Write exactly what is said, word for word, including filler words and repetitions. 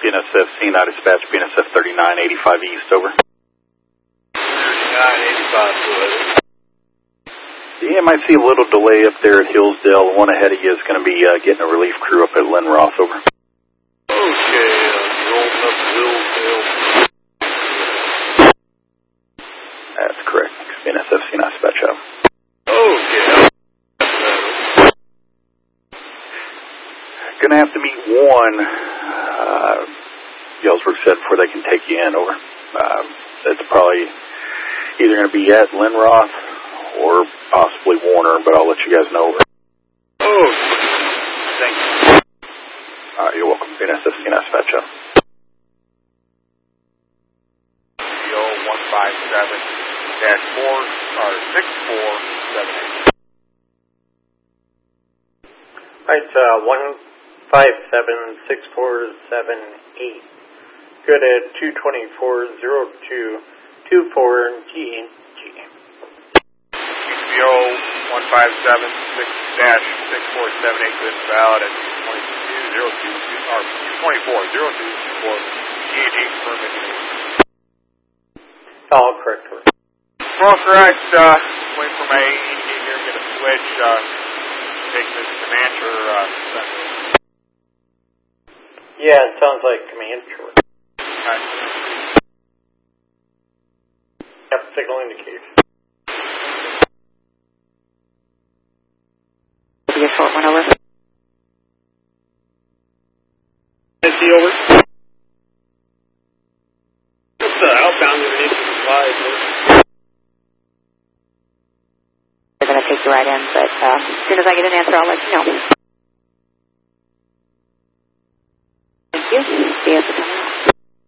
B N S F, C nine dispatch, B N S F thirty-nine eighty-five East, over. thirty-nine eighty-five, good. Yeah, I might see a little delay up there at Hillsdale. The one ahead of you is going to be uh, getting a relief crew up at Linroth, over. Okay, uh, rolling up to Hillsdale. That's correct. B N S F, C nine dispatch out. Okay. Gonna have to meet one, uh, Yellsburg said, before they can take you in, over. Uh, it's probably either gonna be at Linroth or possibly Warner, but I'll let you guys know, over. Oh, thank you. Uh, you're welcome, B N S F, C nine dispatch out. C O one five seven dash four, or six four seven eight. Right, uh, one five seven six four seven eight. Good at two twenty-four oh two two four G G. C O one five seven six dash six four seven eight, good and valid at two twenty-two oh two, or two twenty-four oh two two four G G, permit. All correct. All correct, uh, waiting for my A E D here, get a switch, uh, take this Comanche, uh, Central. Yeah, it sounds like Comanche. Alright. Yep, signal indication. Be a short one, over. Is he over? What's the outbound information supplied? They're going to take you right in, but uh, as soon as I get an answer, I'll let you know. Thank you. See you at the time.